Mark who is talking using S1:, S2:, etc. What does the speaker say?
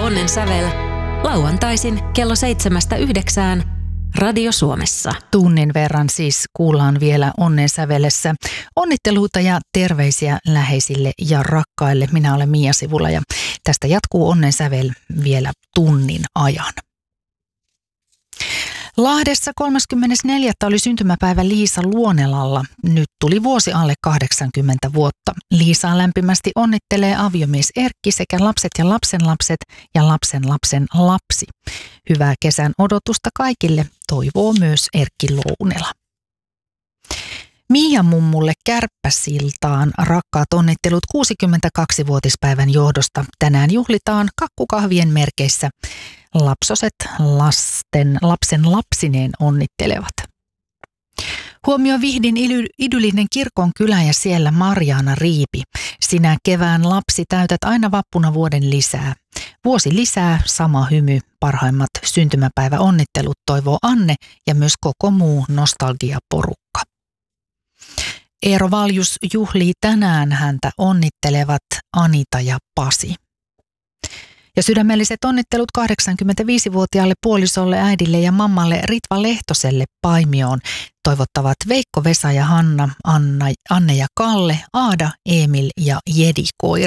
S1: Onnen sävel lauantaisin kello 7-9 Radio Suomessa.
S2: Tunnin verran siis kuullaan vielä Onnen sävelessä onnitteluita ja terveisiä läheisille ja rakkaille. Minä olen Mia Sivula ja tästä jatkuu Onnen sävel vielä tunnin ajan. Lahdessa 34. oli syntymäpäivä Liisa Luonelalla. Nyt tuli vuosi alle 80 vuotta. Liisaa lämpimästi onnittelee aviomies Erkki sekä lapset ja lapsenlapset ja lapsenlapsen lapsi. Hyvää kesän odotusta kaikille, toivoo myös Erkki Luonela. Mia mummulle Kärppäsiltaan rakkaat onnittelut 62-vuotispäivän johdosta. Tänään juhlitaan kakkukahvien merkeissä. Lapsoset lapsen lapsineen onnittelevat. Huomio Vihdin idyllinen kirkonkylä ja siellä Marjaana Riipi. Sinä kevään lapsi täytät aina vappuna vuoden lisää. Vuosi lisää, sama hymy, parhaimmat syntymäpäivä onnittelut toivoo Anne ja myös koko muu nostalgiaporukka. Eero Valjus juhlii tänään, häntä onnittelevat Anita ja Pasi. Ja sydämelliset onnittelut 85-vuotiaalle puolisolle, äidille ja mammalle Ritva Lehtoselle Paimioon. Toivottavat Veikko, Vesa ja Hanna, Anne ja Kalle, Aada, Emil ja Jedi koira.